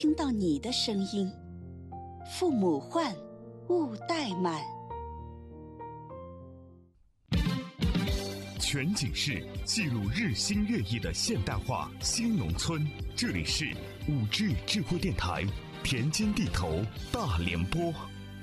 听到你的声音。父母唤，勿怠慢。 全景式记录日新月异的现代化新农村，这里是5G 智慧电台田间地头大联播。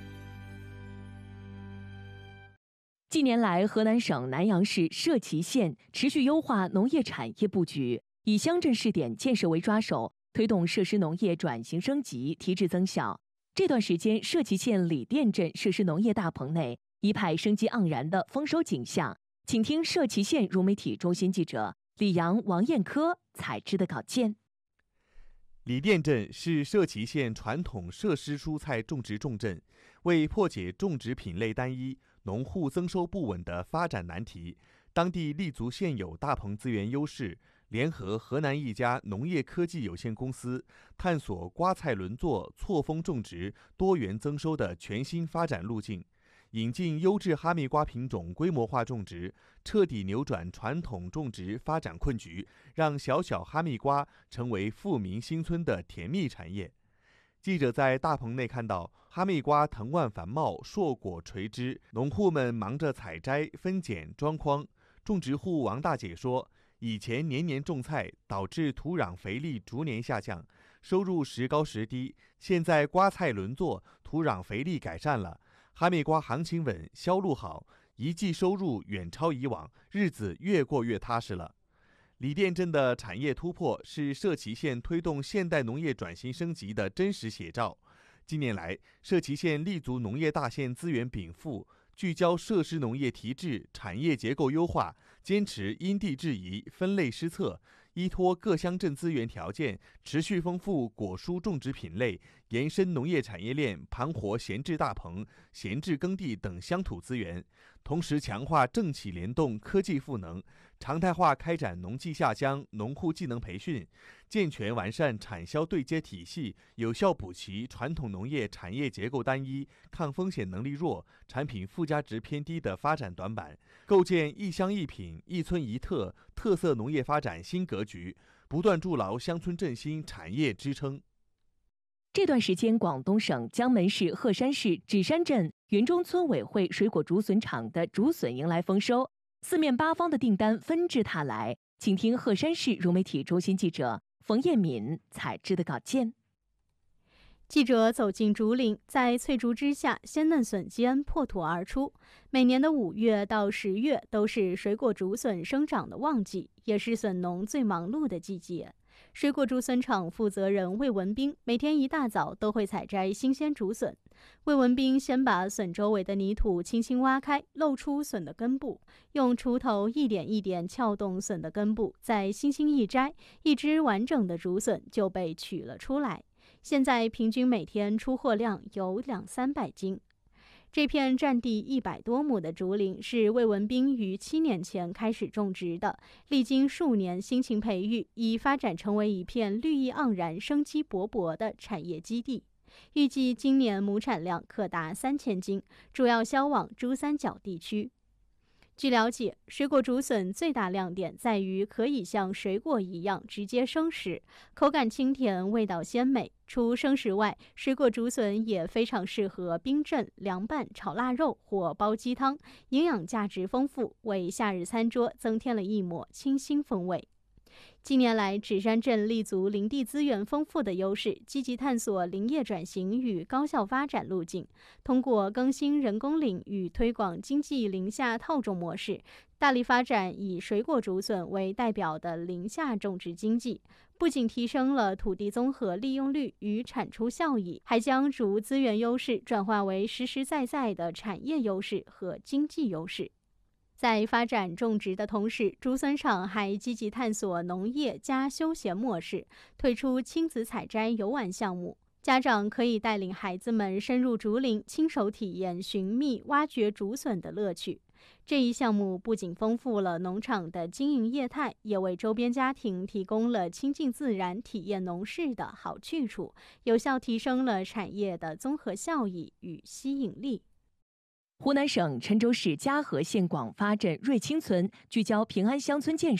近年来，河南省南阳市社旗县持续优化农业产业布局，以乡镇试点建设为抓手，推动设施农业转型升级、提质增效。这段时间，社旗县李店镇设施农业大棚内一派生机盎然的丰收景象。请听社旗县融媒体中心记者李阳、王彦科采制的稿件。 李店镇是社旗县传统设施蔬菜种植重镇，为破解种植品类单一、农户增收不稳的发展难题，当地立足现有大棚资源优势，联合河南一家农业科技有限公司，探索瓜菜轮作、错峰种植、多元增收的全新发展路径。引进优质哈密瓜品种规模化种植，彻底扭转传统种植发展困局，让小小哈密瓜成为富民新村的甜蜜产业。记者在大棚内看到，哈密瓜藤蔓繁茂，硕果垂枝，农户们忙着采摘、分拣、装筐。种植户王大姐说，以前年年种菜，导致土壤肥力逐年下降，收入时高时低。现在瓜菜轮作，土壤肥力改善了，哈密瓜行情稳，销路好，一季收入远超以往，日子越过越踏实了。李店镇的产业突破是社旗县推动现代农业转型升级的真实写照。近年来，社旗县立足农业大县资源禀赋，聚焦设施农业提质、产业结构优化，坚持因地制宜、分类施策，依托各乡镇资源条件，持续丰富果蔬种植品类，延伸农业产业链，盘活闲置大棚、闲置耕地等乡土资源，同时强化政企联动、科技赋能，常态化开展农技下乡、农户技能培训，健全完善产销对接体系，有效补齐传统农业产业结构单一、抗风险能力弱、产品附加值偏低的发展短板，构建一乡一品、一村一特特色农业发展新格局，不断筑牢乡村振兴产业支撑。 这段时间，广东省江门市鹤山市纸山镇云中村委会水果竹笋厂的竹笋迎来丰收，四面八方的订单纷至沓来。请听鹤山市融媒体中心记者冯艳敏采制的稿件。 记者走进竹林，在翠竹之下，鲜嫩笋尖破土而出。每年的5月到10月都是水果竹笋生长的旺季，也是笋农最忙碌的季节。水果竹笋厂负责人魏文斌每天一大早都会采摘新鲜竹笋。魏文斌先把笋周围的泥土轻轻挖开，露出笋的根部，用锄头一点一点撬动笋的根部，再轻轻一摘，一只完整的竹笋就被取了出来。现在平均每天出货量有200-300斤。这片占地100多亩的竹林是魏文斌于7年前开始种植的，历经数年辛勤培育，已发展成为一片绿意盎然、生机勃勃的产业基地。预计今年亩产量可达3000斤，主要销往珠三角地区。据了解，水果竹笋最大亮点在于可以像水果一样直接生食，口感清甜，味道鲜美。除生食外，水果竹笋也非常适合冰镇、凉拌、炒腊肉或煲鸡汤，营养价值丰富，为夏日餐桌增添了一抹清新风味。近年来，纸山镇立足林地资源丰富的优势，积极探索林业转型与高效发展路径。通过更新人工林与推广经济林下套种模式，大力发展以水果竹笋为代表的林下种植经济，不仅提升了土地综合利用率与产出效益，还将竹资源优势转化为实实在在的产业优势和经济优势。在发展种植的同时，竹笋厂还积极探索农业加休闲模式，推出亲子采摘游玩项目。家长可以带领孩子们深入竹林，亲手体验寻觅、挖掘竹笋的乐趣。这一项目不仅丰富了农场的经营业态，也为周边家庭提供了亲近自然、体验农事的好去处，有效提升了产业的综合效益与吸引力。 湖南省郴州市嘉禾县广发镇瑞清村聚焦平安乡村建设，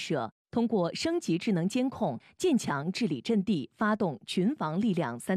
通过升级智能监控、建强治理阵地，发动群防力量